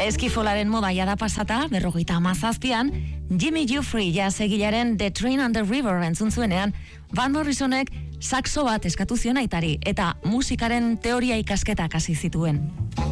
Eskifolaren moda jada pasata, 57an, Jimmy Jeffrey jazegilaren The Train on the River entzun zuenean, Van Morrisonek saxo bat eskatu zion aitari eta musikaren teoria ikasketak hasi zituen.